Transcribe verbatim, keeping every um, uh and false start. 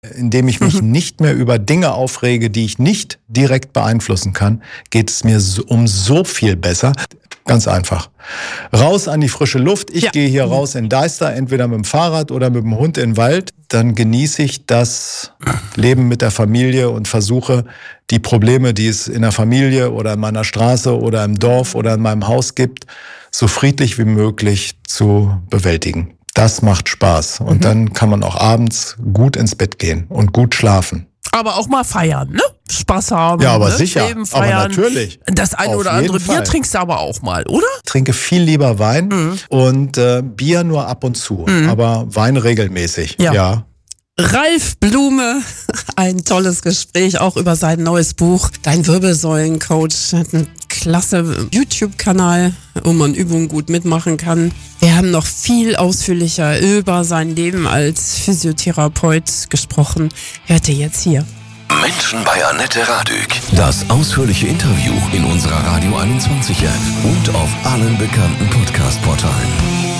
Indem ich mich mhm. nicht mehr über Dinge aufrege, die ich nicht direkt beeinflussen kann, geht es mir so, um so viel besser. Ganz einfach. Raus an die frische Luft. Ich ja. gehe hier raus in Deister, entweder mit dem Fahrrad oder mit dem Hund in den Wald. Dann genieße ich das Leben mit der Familie und versuche, die Probleme, die es in der Familie oder in meiner Straße oder im Dorf oder in meinem Haus gibt, so friedlich wie möglich zu bewältigen. Das macht Spaß. Und mhm. dann kann man auch abends gut ins Bett gehen und gut schlafen. Aber auch mal feiern, ne? Spaß haben. Ja, aber ne? sicher. Leben feiern. Aber natürlich. Das eine Auf oder andere Bier Fall. trinkst du aber auch mal, oder? Ich trinke viel lieber Wein mhm. und äh, Bier nur ab und zu. Mhm. Aber Wein regelmäßig. Ja. ja. Ralf Blume, ein tolles Gespräch, auch über sein neues Buch. Dein Wirbelsäulencoach hat einen klasse YouTube-Kanal, wo man Übungen gut mitmachen kann. Wir haben noch viel ausführlicher über sein Leben als Physiotherapeut gesprochen. Hört ihr jetzt hier. Menschen bei Annette Radück. Das ausführliche Interview in unserer Radio einundzwanzig App und auf allen bekannten Podcast-Portalen.